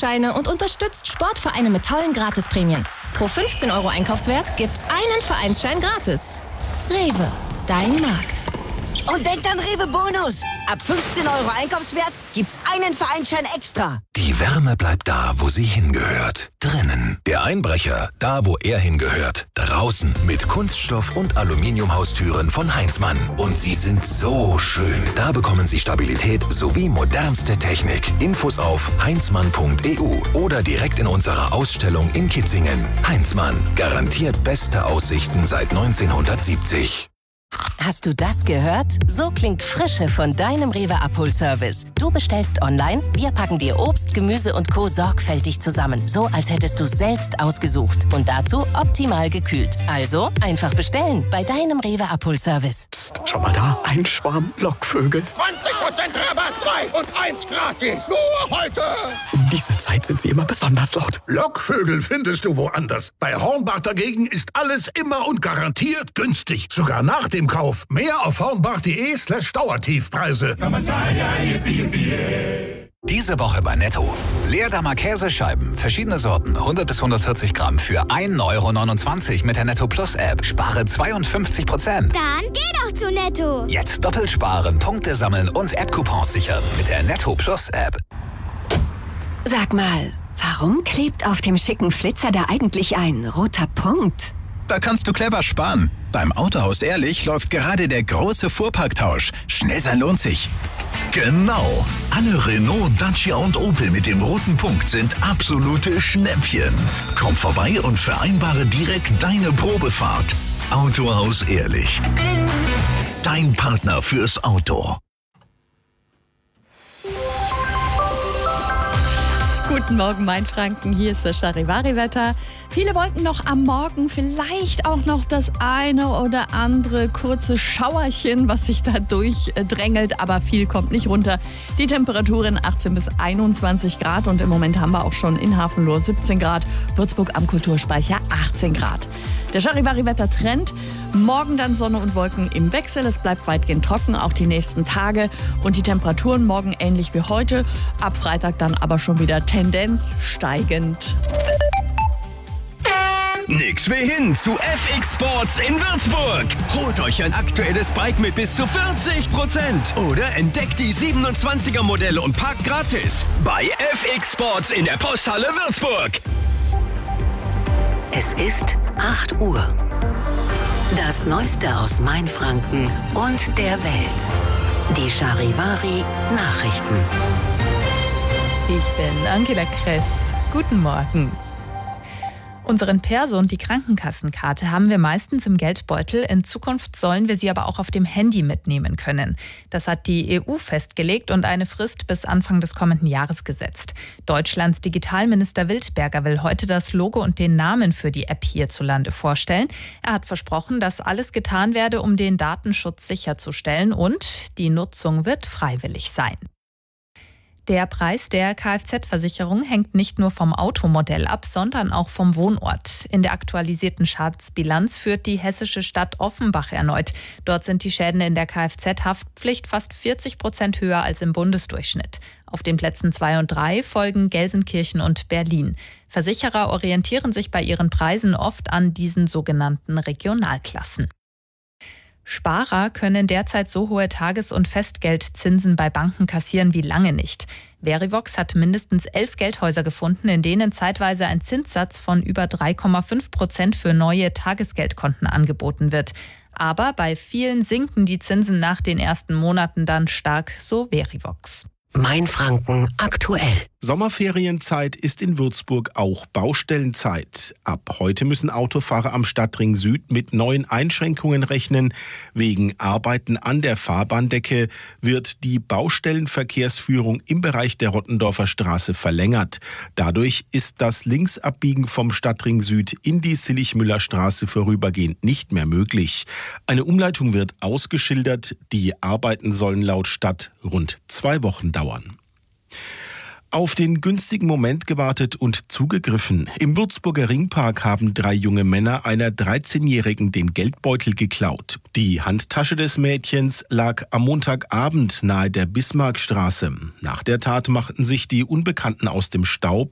Vereinsscheine und unterstützt Sportvereine mit tollen Gratisprämien. Pro 15 € Einkaufswert gibt's einen Vereinsschein gratis. Rewe, dein Markt. Und denkt an Rewe Bonus. Ab 15 € Einkaufswert gibt's einen Vereinsschein extra. Die Wärme bleibt da, wo sie hingehört. Drinnen. Der Einbrecher, da wo er hingehört. Draußen mit Kunststoff- und Aluminiumhaustüren von Heinzmann. Und sie sind so schön. Da bekommen Sie Stabilität sowie modernste Technik. Infos auf heinzmann.eu oder direkt in unserer Ausstellung in Kitzingen. Heinzmann. Garantiert beste Aussichten seit 1970. Hast du das gehört? So klingt Frische von deinem Rewe Abholservice. Du bestellst online, wir packen dir Obst, Gemüse und Co. sorgfältig zusammen. So, als hättest du selbst ausgesucht. Und dazu optimal gekühlt. Also, einfach bestellen bei deinem Rewe Abholservice. Psst, schau mal da. Ein Schwarm Lockvögel. 20% Rabatt, 2 und 1 gratis. Nur heute. Um diese Zeit sind sie immer besonders laut. Lockvögel findest du woanders. Bei Hornbach dagegen ist alles immer und garantiert günstig. Sogar nach dem Kauf. Mehr auf hornbach.de/Dauertiefpreise. Diese Woche bei Netto. Leerdammer Käsescheiben, verschiedene Sorten, 100 bis 140 Gramm für 1,29 € mit der Netto Plus App. Spare 52%. Dann geh doch zu Netto. Jetzt doppelt sparen, Punkte sammeln und App-Coupons sichern mit der Netto Plus App. Sag mal, warum klebt auf dem schicken Flitzer da eigentlich ein roter Punkt? Da kannst du clever sparen. Beim Autohaus Ehrlich läuft gerade der große Fuhrparktausch. Schnell sein lohnt sich. Genau. Alle Renault, Dacia und Opel mit dem roten Punkt sind absolute Schnäppchen. Komm vorbei und vereinbare direkt deine Probefahrt. Autohaus Ehrlich. Dein Partner fürs Auto. Guten Morgen, Mainfranken. Hier ist das Charivari-Wetter. Viele Wolken noch am Morgen, vielleicht auch noch das eine oder andere kurze Schauerchen, was sich da durchdrängelt, aber viel kommt nicht runter. Die Temperaturen 18 bis 21 Grad und im Moment haben wir auch schon in Hafenlohr 17 Grad, Würzburg am Kulturspeicher 18 Grad. Der Charivari-Wetter-Trend, morgen dann Sonne und Wolken im Wechsel. Es bleibt weitgehend trocken, auch die nächsten Tage. Und die Temperaturen morgen ähnlich wie heute. Ab Freitag dann aber schon wieder Tendenz steigend. Nix wie hin zu FX Sports in Würzburg. Holt euch ein aktuelles Bike mit bis zu 40% oder entdeckt die 27er Modelle und parkt gratis bei FX Sports in der Posthalle Würzburg. Es ist 8 Uhr. Das Neueste aus Mainfranken und der Welt. Die Charivari Nachrichten. Ich bin Angela Kress. Guten Morgen. Unseren Perso und die Krankenkassenkarte haben wir meistens im Geldbeutel. In Zukunft sollen wir sie aber auch auf dem Handy mitnehmen können. Das hat die EU festgelegt und eine Frist bis Anfang des kommenden Jahres gesetzt. Deutschlands Digitalminister Wildberger will heute das Logo und den Namen für die App hierzulande vorstellen. Er hat versprochen, dass alles getan werde, um den Datenschutz sicherzustellen, und die Nutzung wird freiwillig sein. Der Preis der Kfz-Versicherung hängt nicht nur vom Automodell ab, sondern auch vom Wohnort. In der aktualisierten Schadensbilanz führt die hessische Stadt Offenbach erneut. Dort sind die Schäden in der Kfz-Haftpflicht fast 40% höher als im Bundesdurchschnitt. Auf den Plätzen 2 und 3 folgen Gelsenkirchen und Berlin. Versicherer orientieren sich bei ihren Preisen oft an diesen sogenannten Regionalklassen. Sparer können derzeit so hohe Tages- und Festgeldzinsen bei Banken kassieren wie lange nicht. Verivox hat mindestens 11 Geldhäuser gefunden, in denen zeitweise ein Zinssatz von über 3,5% für neue Tagesgeldkonten angeboten wird. Aber bei vielen sinken die Zinsen nach den ersten Monaten dann stark, so Verivox. Mainfranken aktuell. Sommerferienzeit ist in Würzburg auch Baustellenzeit. Ab heute müssen Autofahrer am Stadtring Süd mit neuen Einschränkungen rechnen. Wegen Arbeiten an der Fahrbahndecke wird die Baustellenverkehrsführung im Bereich der Rottendorfer Straße verlängert. Dadurch ist das Linksabbiegen vom Stadtring Süd in die Sillig-Müller-Straße vorübergehend nicht mehr möglich. Eine Umleitung wird ausgeschildert. Die Arbeiten sollen laut Stadt rund 2 Wochen dauern. Auf den günstigen Moment gewartet und zugegriffen. Im Würzburger Ringpark haben 3 junge Männer einer 13-Jährigen den Geldbeutel geklaut. Die Handtasche des Mädchens lag am Montagabend nahe der Bismarckstraße. Nach der Tat machten sich die Unbekannten aus dem Staub